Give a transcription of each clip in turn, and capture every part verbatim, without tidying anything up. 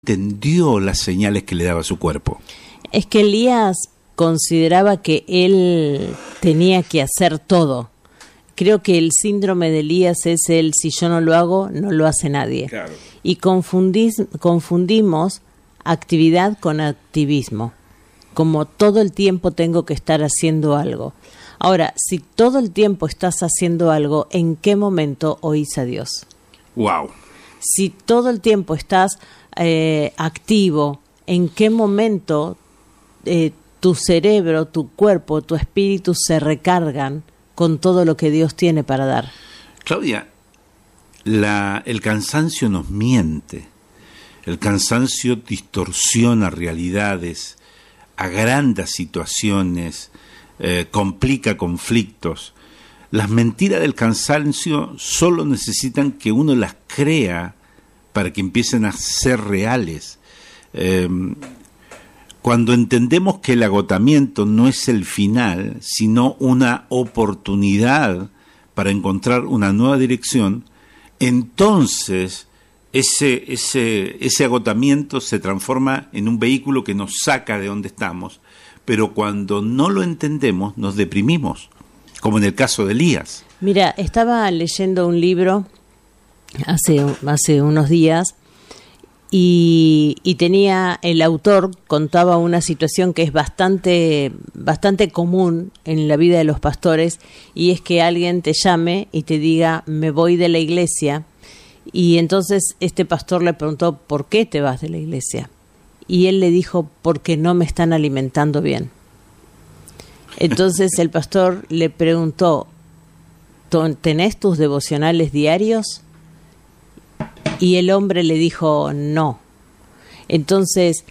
entendió las señales que le daba su cuerpo. Es que Elías consideraba que él tenía que hacer todo. Creo que el síndrome de Elías es el si yo no lo hago, no lo hace nadie. Claro. Y confundís, confundimos actividad con activismo. Como todo el tiempo tengo que estar haciendo algo. Ahora, si todo el tiempo estás haciendo algo, ¿en qué momento oís a Dios? Wow. Si todo el tiempo estás eh, activo, ¿en qué momento eh, tu cerebro, tu cuerpo, tu espíritu se recargan con todo lo que Dios tiene para dar? Claudia, la, el cansancio nos miente. El cansancio distorsiona realidades, agranda situaciones, eh, complica conflictos. Las mentiras del cansancio solo necesitan que uno las crea para que empiecen a ser reales. Eh, cuando entendemos que el agotamiento no es el final, sino una oportunidad para encontrar una nueva dirección, entonces ese, ese, ese agotamiento se transforma en un vehículo que nos saca de donde estamos, pero cuando no lo entendemos nos deprimimos, como en el caso de Elías. Mira, estaba leyendo un libro hace, hace unos días y, y tenía, el autor contaba una situación que es bastante, bastante común en la vida de los pastores, y es que alguien te llame y te diga, me voy de la iglesia, y entonces este pastor le preguntó, ¿por qué te vas de la iglesia? Y él le dijo, porque no me están alimentando bien. Entonces el pastor le preguntó, ¿tenés tus devocionales diarios? Y el hombre le dijo, no. Entonces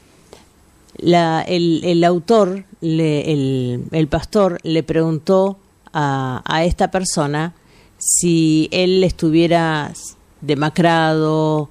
la, el, el autor, le, el, el pastor le preguntó a, a esta persona si él estuviera demacrado,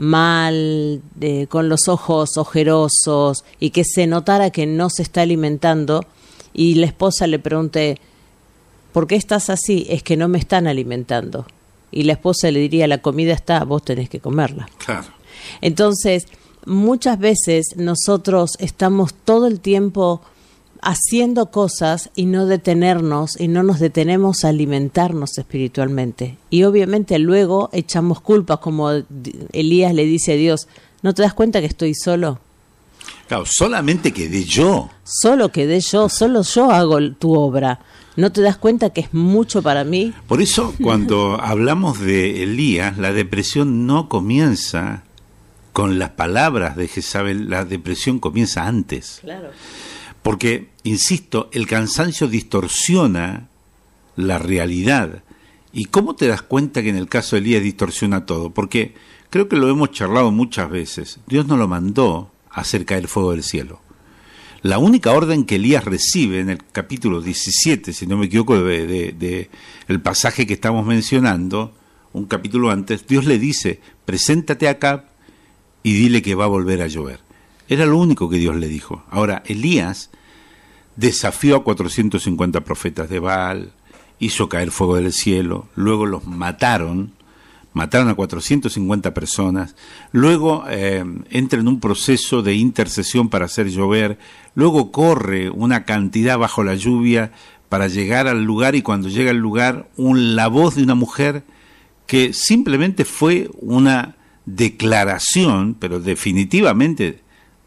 mal, de, con los ojos ojerosos, y que se notara que no se está alimentando. Y la esposa le pregunté, ¿por qué estás así? Es que no me están alimentando. Y la esposa le diría, la comida está, vos tenés que comerla. Claro. Entonces, muchas veces nosotros estamos todo el tiempo haciendo cosas y no detenernos, y no nos detenemos a alimentarnos espiritualmente. Y obviamente luego echamos culpas, como Elías le dice a Dios, ¿no te das cuenta que estoy solo? Claro, solamente quedé yo. Solo quedé yo, solo yo hago tu obra. ¿No te das cuenta que es mucho para mí? Por eso, cuando hablamos de Elías, la depresión no comienza con las palabras de Jezabel, la depresión comienza antes. Claro. Porque, insisto, el cansancio distorsiona la realidad. ¿Y cómo te das cuenta que en el caso de Elías distorsiona todo? Porque creo que lo hemos charlado muchas veces. Dios no lo mandó a hacer caer fuego del cielo. La única orden que Elías recibe en el capítulo diecisiete, si no me equivoco, de, de, de el pasaje que estamos mencionando, un capítulo antes, Dios le dice, preséntate acá y dile que va a volver a llover. Era lo único que Dios le dijo. Ahora, Elías desafió a cuatrocientos cincuenta profetas de Baal, hizo caer fuego del cielo, luego los mataron, mataron a cuatrocientas cincuenta personas, luego eh, entra en un proceso de intercesión para hacer llover, luego corre una cantidad bajo la lluvia para llegar al lugar, y cuando llega al lugar, un, la voz de una mujer que simplemente fue una declaración, pero definitivamente,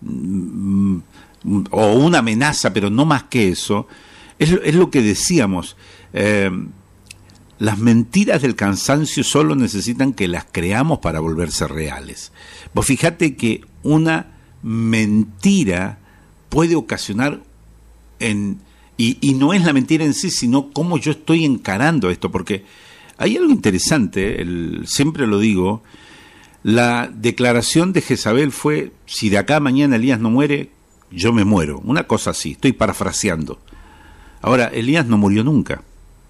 mm, o una amenaza, pero no más que eso, es, es lo que decíamos, eh, las mentiras del cansancio solo necesitan que las creamos para volverse reales. Vos fíjate que una mentira puede ocasionar, en y, y no es la mentira en sí, sino cómo yo estoy encarando esto, porque hay algo interesante, el, siempre lo digo, la declaración de Jezabel fue, si de acá a mañana Elías no muere, yo me muero, una cosa así, estoy parafraseando. Ahora, Elías no murió nunca.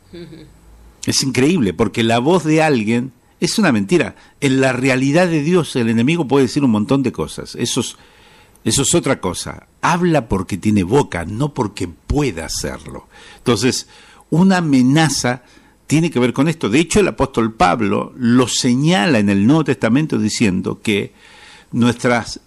Es increíble, porque la voz de alguien es una mentira. En la realidad de Dios, el enemigo puede decir un montón de cosas. Eso es, eso es otra cosa. Habla porque tiene boca, no porque pueda hacerlo. Entonces, una amenaza tiene que ver con esto. De hecho, el apóstol Pablo lo señala en el Nuevo Testamento diciendo que nuestras